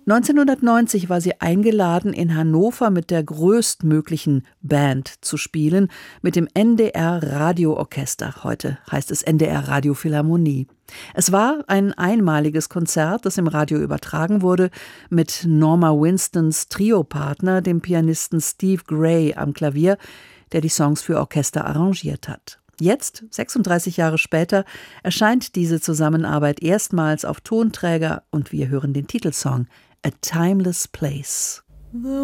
1990 war sie eingeladen, in Hannover mit der größtmöglichen Band zu spielen, mit dem NDR Radioorchester. Heute heißt es NDR Radiophilharmonie. Es war ein einmaliges Konzert, das im Radio übertragen wurde, mit Norma Winstons Triopartner, dem Pianisten Steve Gray am Klavier, der die Songs für Orchester arrangiert hat. Jetzt, 36 Jahre später, erscheint diese Zusammenarbeit erstmals auf Tonträger und wir hören den Titelsong A Timeless Place.